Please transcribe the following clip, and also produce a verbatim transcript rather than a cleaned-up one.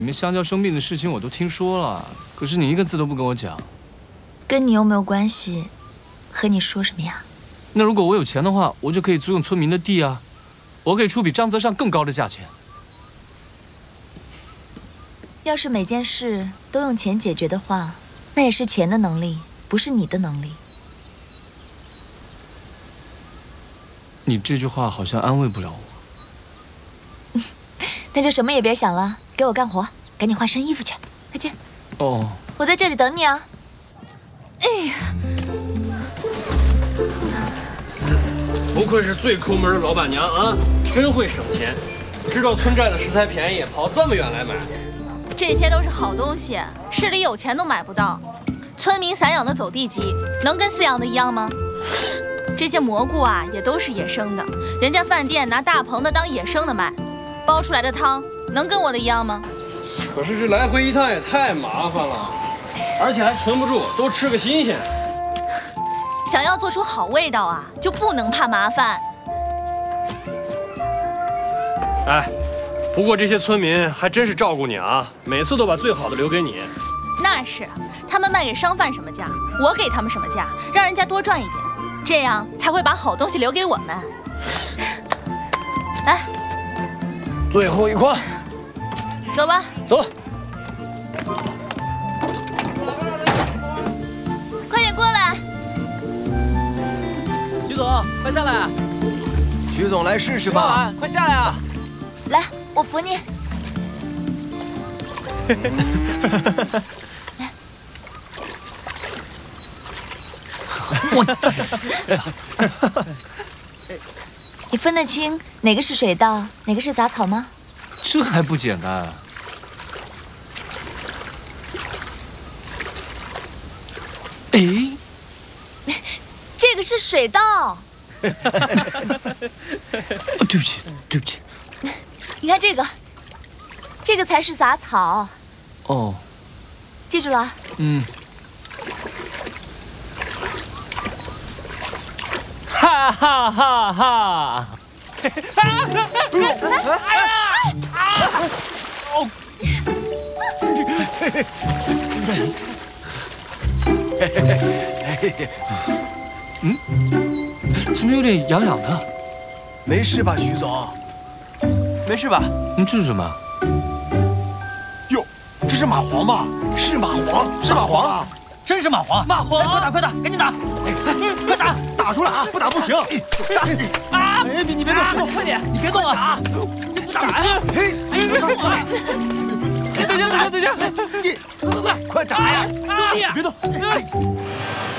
你们香蕉生病的事情我都听说了，可是你一个字都不跟我讲。 跟你又没有关系，和你说什么呀？ 那如果我有钱的话，我就可以租用村民的地啊，我可以出比张泽善更高的价钱。 要是每件事都用钱解决的话，那也是钱的能力，不是你的能力。 你这句话好像安慰不了我。 那就什么也别想了，给我干活，赶紧换身衣服去，快去！ 哦， 我在这里等你啊。哎呀， 不愧是最抠门的老板娘啊，真会省钱，知道村寨的食材便宜，跑这么远来买。 这些都是好东西，市里有钱都买不到。村民散养的走地鸡，能跟饲养的一样吗？这些蘑菇啊，也都是野生的，人家饭店拿大棚的当野生的卖。煲出来的汤能跟我的一样吗？ 可是这来回一趟也太麻烦了，而且还存不住，都吃个新鲜。 想要做出好味道啊，就不能怕麻烦。 哎，不过这些村民还真是照顾你啊，每次都把最好的留给你。 那是，他们卖给商贩什么价，我给他们什么价，让人家多赚一点，这样才会把好东西留给我们。来。 最后一筐， 走吧。 走。 快点过来！ 徐总，快下来啊！ 徐总，来试试吧。 快下来啊！ 来，我扶你。来。我。你分得清哪个是水稻，哪个是杂草吗？ 这还不简单啊！哎， 这个是水稻。 哦，对不起，对不起。 你看这个，这个才是杂草。 哦， 记住了。 嗯。哈哈哈哈！ 哎呀！啊！哦！ 嗯，怎么有点痒痒的？ 没事吧，徐总？ 没事吧？ 嗯，这是什么？ 哟，这是蚂蟥吧？是蚂蟥，是蚂蟥啊！ 真是蚂蟥！蚂蟥！快打，快打，赶紧打！快打！ 打出来啊！不打不行！ 打！啊！哎，你别动，别动，快点！你别动啊！不打呀！ 嘿， 哎，别动啊！ 等一下，等一下，等一下！ 快快快，快打呀！ 用力！ 别动！